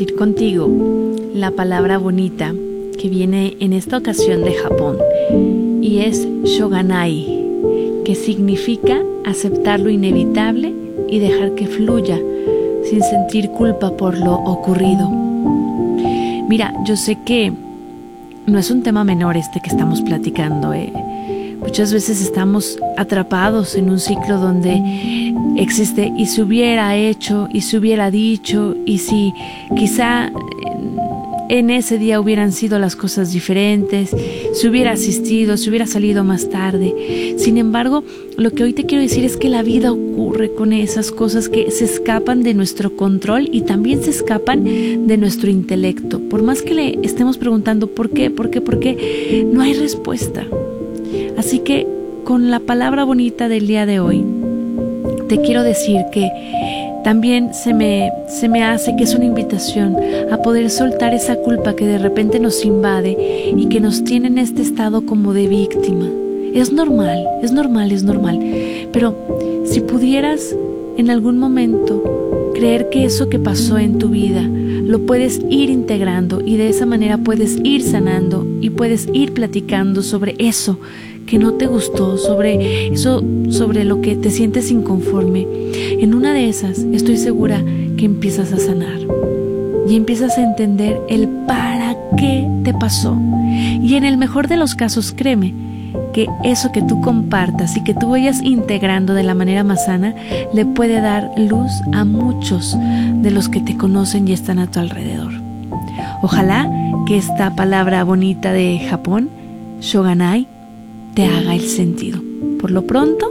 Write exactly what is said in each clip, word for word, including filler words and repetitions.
compartir contigo la palabra bonita que viene en esta ocasión de Japón y es shoganai, que significa aceptar lo inevitable y dejar que fluya sin sentir culpa por lo ocurrido. Mira, yo sé que no es un tema menor este que estamos platicando. Eh. Muchas veces estamos atrapados en un ciclo donde existe y se hubiera hecho, y se hubiera dicho, y si quizá en ese día hubieran sido las cosas diferentes, se hubiera asistido, se hubiera salido más tarde. Sin embargo, lo que hoy te quiero decir es que la vida ocurre con esas cosas que se escapan de nuestro control y también se escapan de nuestro intelecto. Por más que le estemos preguntando por qué, por qué, por qué, no hay respuesta. Así que con la palabra bonita del día de hoy, te quiero decir que también se me, se me hace que es una invitación a poder soltar esa culpa que de repente nos invade y que nos tiene en este estado como de víctima. Es normal, es normal, es normal. Pero si pudieras en algún momento creer que eso que pasó en tu vida lo puedes ir integrando y de esa manera puedes ir sanando y puedes ir platicando sobre eso que no te gustó, sobre eso, sobre lo que te sientes inconforme. En una de esas estoy segura que empiezas a sanar y empiezas a entender el para qué te pasó. Y en el mejor de los casos, créeme que eso que tú compartas y que tú vayas integrando de la manera más sana le puede dar luz a muchos de los que te conocen y están a tu alrededor. Ojalá que esta palabra bonita de Japón, shoganai, te haga el sentido. Por lo pronto,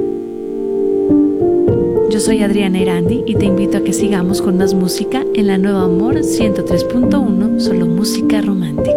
yo soy Adriana Erandi y te invito a que sigamos con más música en La Nueva Amor ciento tres punto uno, solo música romántica.